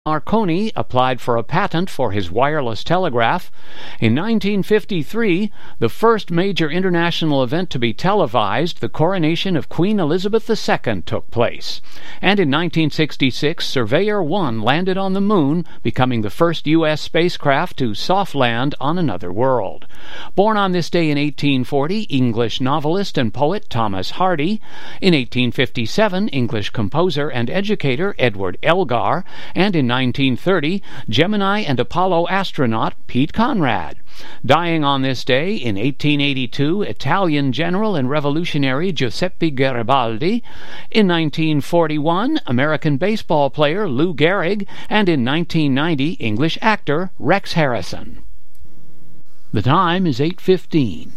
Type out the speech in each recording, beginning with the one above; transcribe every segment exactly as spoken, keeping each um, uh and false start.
Marconi applied for a patent for his wireless telegraph. In nineteen fifty-three, the first major international event to be televised, the coronation of Queen Elizabeth the Second, took place. And in nineteen sixty-six, Surveyor one landed on the moon, becoming the first U S spacecraft to soft land on another world. Born on this day in eighteen forty, English novelist and poet Thomas Hardy. In eighteen fifty-seven, English composer and educator Edward Elgar. And in nineteen thirty, Gemini and Apollo astronaut Pete Conrad. Dying on this day in eighteen eighty-two, Italian general and revolutionary Giuseppe Garibaldi. In nineteen forty-one, American baseball player Lou Gehrig. And in nineteen ninety, English actor Rex Harrison. The time is eight fifteen.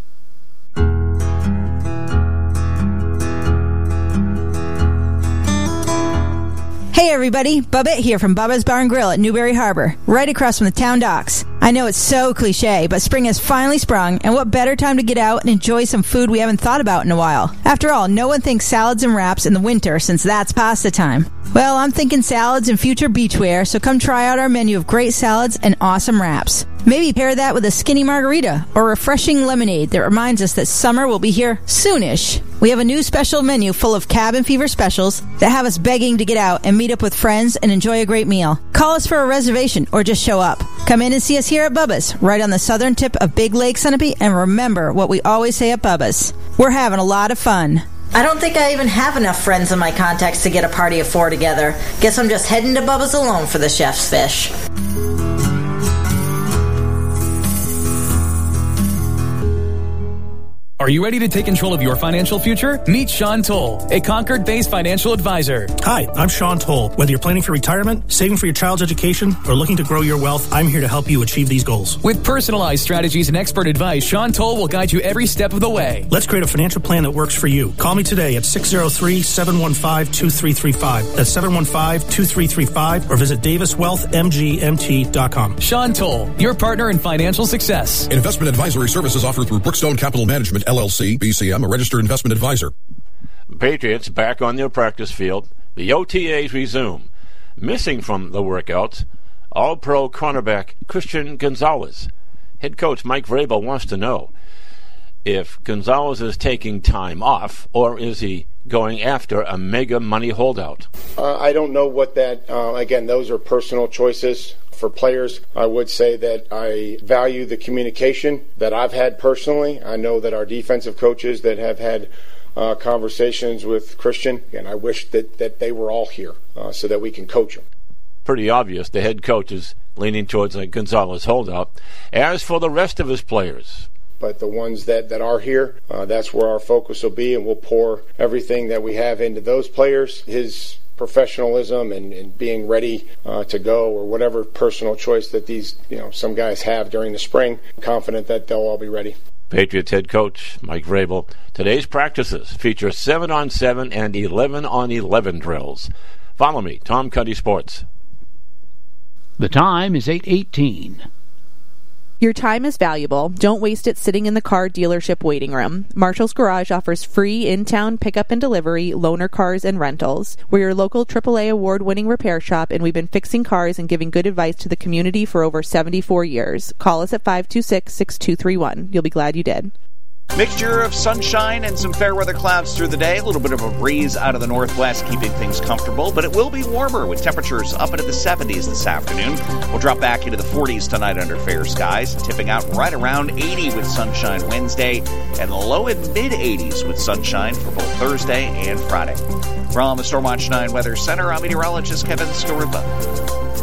Hey everybody, Bubba here from Bubba's Bar and Grill at Newberry Harbor, right across from the town docks. I know it's so cliche, but spring has finally sprung, and what better time to get out and enjoy some food we haven't thought about in a while. After all, no one thinks salads and wraps in the winter since that's pasta time. Well, I'm thinking salads and future beachwear, so come try out our menu of great salads and awesome wraps. Maybe pair that with a skinny margarita or refreshing lemonade that reminds us that summer will be here soonish. We have a new special menu full of cabin fever specials that have us begging to get out and meet up with friends and enjoy a great meal. Call us for a reservation or just show up. Come in and see us here at Bubba's, right on the southern tip of Big Lake, Sunapee, and remember what we always say at Bubba's. We're having a lot of fun. I don't think I even have enough friends in my contacts to get a party of four together. Guess I'm just heading to Bubba's alone for the chef's fish. Are you ready to take control of your financial future? Meet Sean Toll, a Concord-based financial advisor. Hi, I'm Sean Toll. Whether you're planning for retirement, saving for your child's education, or looking to grow your wealth, I'm here to help you achieve these goals. With personalized strategies and expert advice, Sean Toll will guide you every step of the way. Let's create a financial plan that works for you. Call me today at six oh three, seven one five, two three three five. That's seven one five, two three three five, or visit davis wealth m g m t dot com. Sean Toll, your partner in financial success. Investment advisory services offered through Brookstone Capital Management, L L C, B C M, a registered investment advisor. Patriots back on their practice field. The O T As resume. Missing from the workouts, All-Pro cornerback Christian Gonzalez. Head coach Mike Vrabel wants to know if Gonzalez is taking time off or is he going after a mega money holdout. Uh, I don't know what that, uh, again, those are personal choices. For players, I would say that I value the communication that I've had personally. I know that our defensive coaches that have had uh, conversations with Christian, and I wish that, that they were all here uh, so that we can coach them. Pretty obvious the head coach is leaning towards a Gonzalez holdout. As for the rest of his players, but the ones that, that are here, uh, that's where our focus will be, and we'll pour everything that we have into those players. His professionalism and, and being ready uh, to go, or whatever personal choice that these, you know, some guys have during the spring, I'm confident that they'll all be ready. Patriots head coach Mike Vrabel. Today's practices feature seven on seven and eleven on eleven drills. Follow me, Tom Cuddy Sports. The time is eight eighteen. Your time is valuable. Don't waste it sitting in the car dealership waiting room. Marshall's Garage offers free in-town pickup and delivery, loaner cars, and rentals. We're your local triple A award-winning repair shop, and we've been fixing cars and giving good advice to the community for over seventy-four years. Call us at five two six, six two three one. You'll be glad you did. Mixture of sunshine and some fair weather clouds through the day. A little bit of a breeze out of the northwest, keeping things comfortable, but it will be warmer with temperatures up into the seventies this afternoon. We'll drop back into the forties tonight under fair skies, tipping out right around eighty with sunshine Wednesday, and low and mid-eighties with sunshine for both Thursday and Friday. From the Stormwatch nine Weather Center, I'm meteorologist Kevin Skarupa.